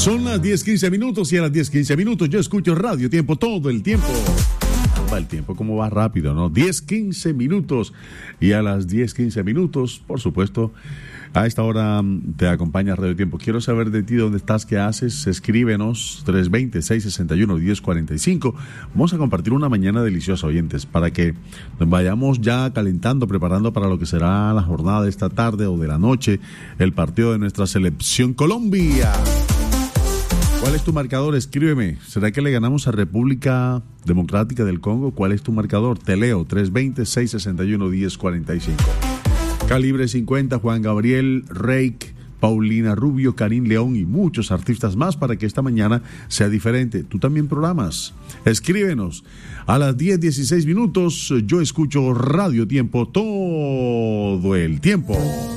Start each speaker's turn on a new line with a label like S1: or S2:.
S1: Son las 10:15 minutos y a las 10:15 minutos yo escucho Radio Tiempo todo el tiempo. Va el tiempo como va rápido, ¿no? 10:15 minutos y a las 10:15 minutos, por supuesto, a esta hora te acompaña Radio Tiempo. Quiero saber de ti, dónde estás, qué haces. Escríbenos 320-661-1045. Vamos a compartir una mañana deliciosa, oyentes, para que nos vayamos ya calentando, preparando para lo que será la jornada de esta tarde o de la noche, el partido de nuestra selección Colombia. ¿Cuál es tu marcador? Escríbeme. ¿Será que le ganamos a República Democrática del Congo? ¿Cuál es tu marcador? Te leo, 320-661-1045. Calibre 50, Juan Gabriel, Reik, Paulina Rubio, Karim León y muchos artistas más para que esta mañana sea diferente. Tú también programas. Escríbenos. A las 10:16 minutos yo escucho Radio Tiempo todo el tiempo.